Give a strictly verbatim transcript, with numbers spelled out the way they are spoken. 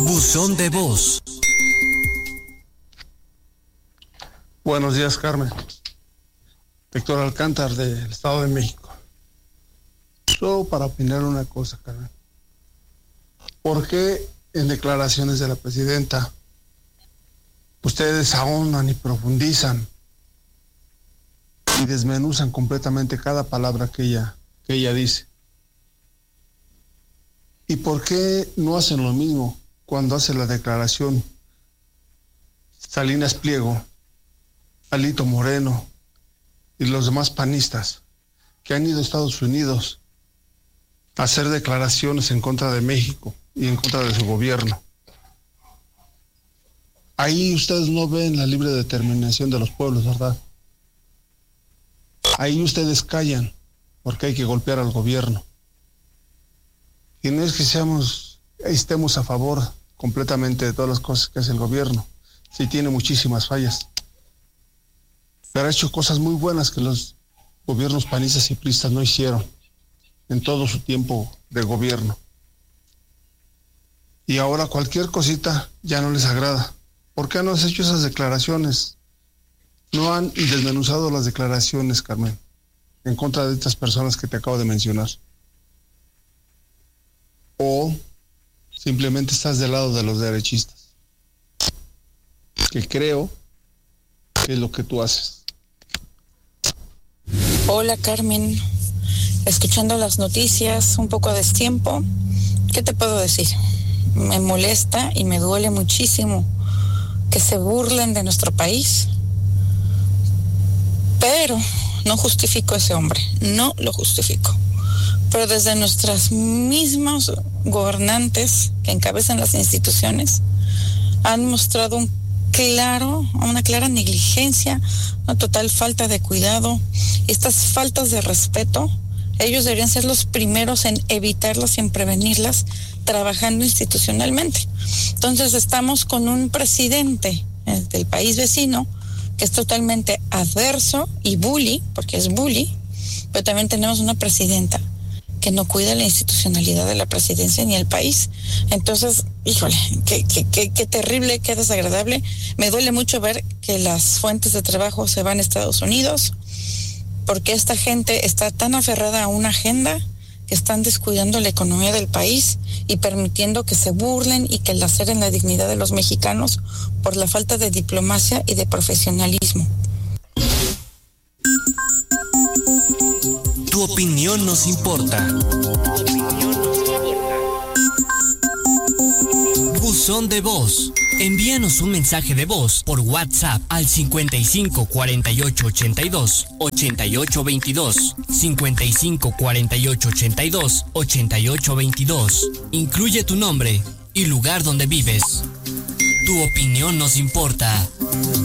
Buzón de voz. Buenos días, Carmen. Héctor Alcántar, del Estado de México. Solo para opinar una cosa, Carmen. ¿Por qué en declaraciones de la presidenta ustedes ahonan y profundizan y desmenuzan completamente cada palabra que ella, que ella dice? ¿Y por qué no hacen lo mismo cuando hace la declaración Salinas Pliego, Alito Moreno y los demás panistas que han ido a Estados Unidos a hacer declaraciones en contra de México y en contra de su gobierno? Ahí ustedes no ven la libre determinación de los pueblos, ¿verdad? Ahí ustedes callan porque hay que golpear al gobierno. Y no es que seamos, estemos a favor completamente de todas las cosas que hace el gobierno. Sí tiene muchísimas fallas, pero ha hecho cosas muy buenas que los gobiernos panistas y priistas no hicieron en todo su tiempo de gobierno. Y ahora cualquier cosita ya no les agrada. ¿Por qué no has hecho esas declaraciones? No han desmenuzado las declaraciones, Carmen, en contra de estas personas que te acabo de mencionar. O simplemente estás del lado de los derechistas, que creo que es lo que tú haces. Hola, Carmen, escuchando las noticias un poco a destiempo, ¿qué te puedo decir? Me molesta y me duele muchísimo que se burlen de nuestro país, pero no justifico a ese hombre, no lo justifico. Pero desde nuestras mismas gobernantes que encabezan las instituciones han mostrado un claro, una clara negligencia, una total falta de cuidado. Estas faltas de respeto, ellos deberían ser los primeros en evitarlas y en prevenirlas, trabajando institucionalmente. Entonces estamos con un presidente del país vecino que es totalmente adverso y bully, porque es bully, pero también tenemos una presidenta que no cuida la institucionalidad de la presidencia ni el país. Entonces, híjole, qué, qué, qué, qué terrible, qué desagradable. Me duele mucho ver que las fuentes de trabajo se van a Estados Unidos, porque esta gente está tan aferrada a una agenda que están descuidando la economía del país y permitiendo que se burlen y que laceren la dignidad de los mexicanos por la falta de diplomacia y de profesionalismo. Tu opinión nos importa. Buzón de voz. Envíanos un mensaje de voz por WhatsApp al cincuenta y cinco cuarenta y ocho ochenta y dos ochenta y ocho veintidós, cincuenta y cinco cuarenta y ocho ochenta y dos ochenta y ocho veintidós. Incluye tu nombre y lugar donde vives. Tu opinión nos importa.